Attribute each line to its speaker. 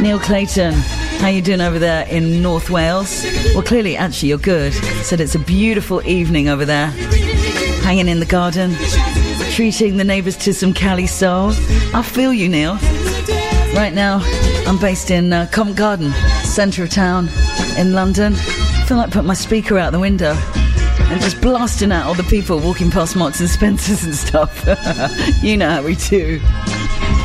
Speaker 1: Neil Clayton, how you doing over there in North Wales? Well, clearly, actually, you're good. Said it's a beautiful evening over there. Hanging in the garden, treating the neighbours to some Cali soul. I feel you, Neil. Right now, I'm based in Covent Garden, centre of town in London. I feel like putting my speaker out the window and just blasting out all the people walking past Marks and Spencer's and stuff. You know how we do.